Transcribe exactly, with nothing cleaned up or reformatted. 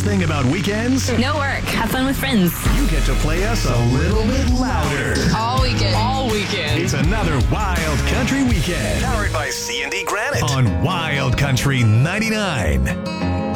best thing about weekends? No work. Have fun with friends. You get to play us a little bit louder. All weekend. All weekend. It's another Wild Country Weekend. Powered by C and D Granite. On Wild Country ninety-nine.